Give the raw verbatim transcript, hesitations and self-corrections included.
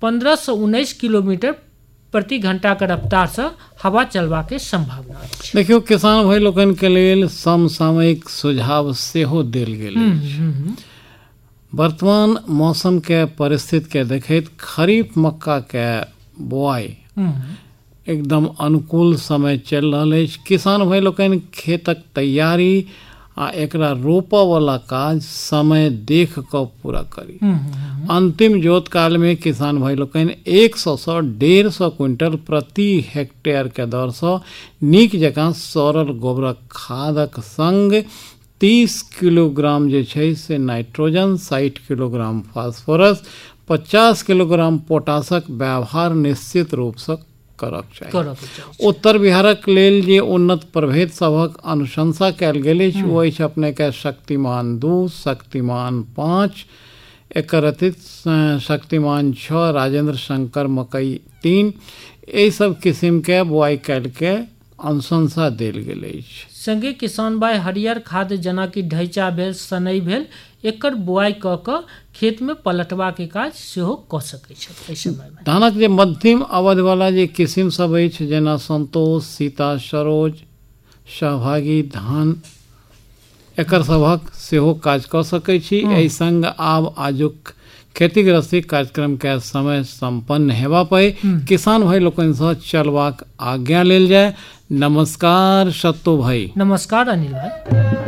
पंद्रह से उन्नीस किलोमीटर प्रति घंटा के रफ्तार से हवा चलवा के संभावना अछि। देखियो किसान भाई लोगन के लेल समसामयिक सुझाव सेहो देल गेल अछि। वर्तमान मौसम के परिस्थिति के देखैत खरीफ मक्का के बुआई एकदम अनुकूल समय चल रहा है। किसान भाई लोगन खेतक तैयारी आ एकरा रोपा वाला काज समय देख कर पूरा करी। अंतिम जोत काल में किसान भाई लोगन एक सौ से डेढ़ सौ क्विंटल प्रति हेक्टेयर के दर से नीक जकाँ सड़ल गोबरक खादक संग तीस किलोग्राम जे छै से नाइट्रोजन, साठ किलोग्राम फास्फोरस, पचास किलोग्राम पोटासक व्यवहार निश्चित रूप से करक चाहिए। उत्तर बिहारक लेल जे उन्नत प्रभेद सभक अनुशंसा कयल गेल अछि ओ अछि अपने के शक्तिमान दू, शक्तिमान पाँच, एकर अतिरिक्त शक्तिमान छः, राजेंद्र शंकर मकई तीन, एहि सब किस्म के बुआई कयल के अनुशंसा देल गेल अछि। संगे किसान भाई हरियर खाद जेना कि ढैचा भेल, सनई भेल, एकर बुआई क क खेत में पलटवा के काज सेहो क सकै छथि। एहि समय में धानक जे मध्यम अवधि वाला जे किस्म सब अछि जेना संतोष, सीता, सरोज, सहभागी धान, एकर सभक सेहो काज क सकै छी। एहि संग आब आजुक खेती गृहस्थी कार्यक्रम के समय संपन्न हेबा पर किसान भाई लोकनि सँ चलबाक आज्ञा लेल जाय। नमस्कार सत्तो भाई। नमस्कार अनिल भाई।